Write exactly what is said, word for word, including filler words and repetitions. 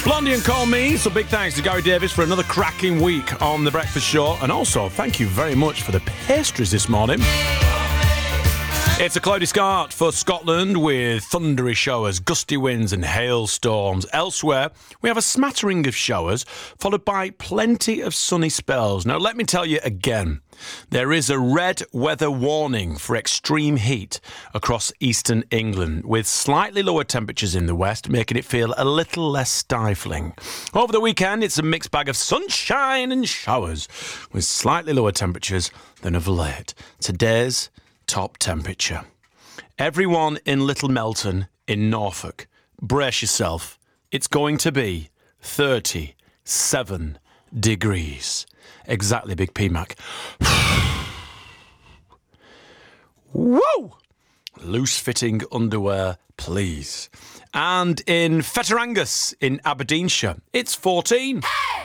Blondie and Call Me. So big thanks to Gary Davis for another cracking week on The Breakfast Show. And also, thank you very much for the pastries this morning. It's a cloudy start for Scotland with thundery showers, gusty winds and hailstorms. Elsewhere, we have a smattering of showers, followed by plenty of sunny spells. Now, let me tell you again, there is a red weather warning for extreme heat across eastern England, with slightly lower temperatures in the west, making it feel a little less stifling. Over the weekend, it's a mixed bag of sunshine and showers, with slightly lower temperatures than of late. Today's top temperature. Everyone in Little Melton in Norfolk, brace yourself. It's going to be thirty-seven degrees. Exactly, Big P Mac. Woo! Loose-fitting underwear, please. And in Fetterangus in Aberdeenshire, it's fourteen. Hey!